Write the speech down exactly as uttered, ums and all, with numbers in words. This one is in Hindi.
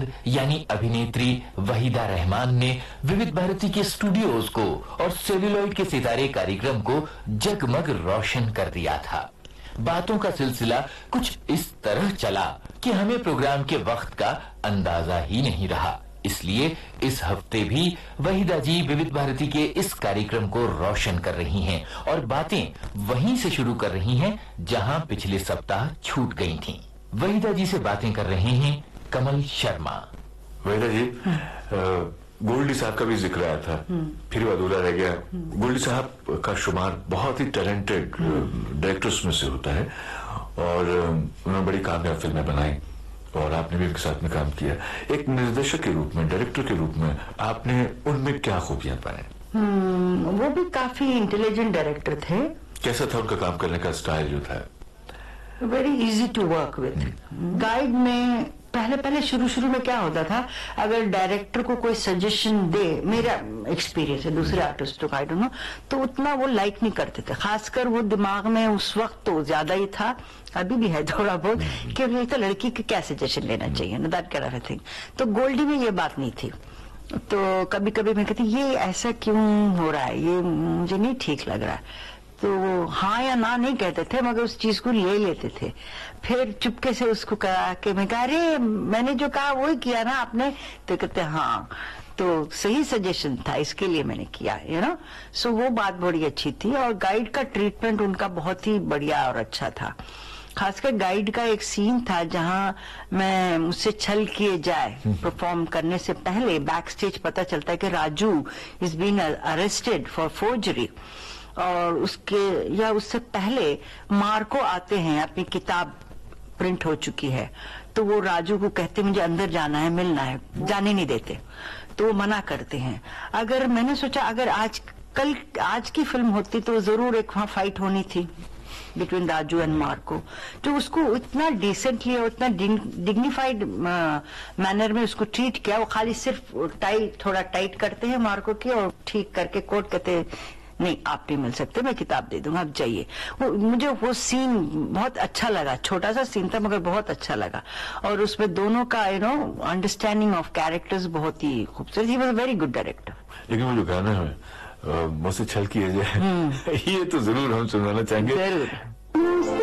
यानी अभिनेत्री वहीदा रहमान ने विविध भारती के स्टूडियोज को और सेल्यूलॉइड के सितारे कार्यक्रम को जगमग रोशन कर दिया था। बातों का सिलसिला कुछ इस तरह चला कि हमें प्रोग्राम के वक्त का अंदाजा ही नहीं रहा। इसलिए इस हफ्ते भी वहीदा जी विविध भारती के इस कार्यक्रम को रोशन कर रही हैं और बातें वहीं से शुरू कर रही हैं जहां पिछले सप्ताह छूट गई थीं। वहीदा जी से बातें कर रहे हैं कमल शर्मा। वहीदा जी, गोल्डी साहब का भी जिक्र आया था, फिर वो अधूरा रह गया। गोल्डी साहब का शुमार बहुत ही टैलेंटेड डायरेक्टर्स में से होता है और उन्होंने बड़ी कामयाब फिल्में बनाई और आपने भी उनके साथ में काम किया। एक निर्देशक के रूप में, डायरेक्टर के रूप में आपने उनमें क्या खूबियां पाए? वो भी काफी इंटेलिजेंट डायरेक्टर थे। कैसा था उनका काम करने का स्टाइल जो था? Very easy to work with. Guide में पहले पहले शुरू शुरू में क्या होता था, अगर डायरेक्टर को कोई सजेशन दे, मेरा एक्सपीरियंस है, दूसरे आर्टिस्टों का आई डोंट नो, तो उतना वो लाइक नहीं करते थे। खासकर वो दिमाग में उस वक्त तो ज्यादा ही था, अभी भी है थोड़ा बहुत, कि नहीं तो लड़की के क्या सजेशन लेना चाहिए ना, दैट काइंड ऑफ थिंग। तो गोल्डी में ये बात नहीं थी। तो कभी कभी मैं कहती ये ऐसा क्यों हो रहा है, ये मुझे नहीं ठीक लग रहा है, तो वो हाँ या ना नहीं कहते थे, मगर उस चीज को ले लेते थे। फिर चुपके से उसको कहा कि मैं कहा अरे मैंने जो कहा वही किया ना आपने, तो कहते हाँ तो सही सजेशन था, इसके लिए मैंने किया, यू नो। सो वो बात बड़ी अच्छी थी और गाइड का ट्रीटमेंट उनका बहुत ही बढ़िया और अच्छा था। खासकर गाइड का एक सीन था जहां मैं मुझसे छल किए जाए परफॉर्म करने से पहले बैक स्टेज पता चलता है कि Raju is been arrested for forgery, और उसके या उससे पहले मार्को आते हैं, अपनी किताब प्रिंट हो चुकी है, तो वो राजू को कहते मुझे अंदर जाना है, मिलना है, जाने नहीं देते, तो वो मना करते हैं। अगर मैंने सोचा अगर आज कल आज की फिल्म होती तो जरूर एक वहां फाइट होनी थी बिटवीन राजू एंड मार्को, जो उसको इतना डिसेंटली और इतना डिग्निफाइड मैनर में उसको ट्रीट किया। वो खाली सिर्फ टाई थोड़ा टाइट करते हैं मार्को की और ठीक करके कोट कहते हैं नहीं आप नहीं मिल सकते, मैं किताब दे दूंगा, आप जाइए। वो मुझे वो सीन बहुत अच्छा लगा, छोटा सा सीन था मगर बहुत अच्छा लगा, और उसमें दोनों का you know understanding of characters बहुत ही खूबसूरत। He was a very good director. लेकिन वो जो गाना है मुझसे छल किए जाए, ये तो जरूर हम सुनाना चाहेंगे। जरूर।